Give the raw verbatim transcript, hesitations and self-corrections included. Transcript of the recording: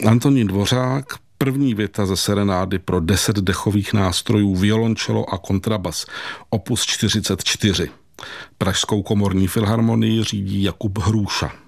Antonín Dvořák, první věta ze serenády pro deset dechových nástrojů, violončelo a kontrabas, opus čtyřicet čtyři. Pražskou komorní filharmonii řídí Jakub Hrůša.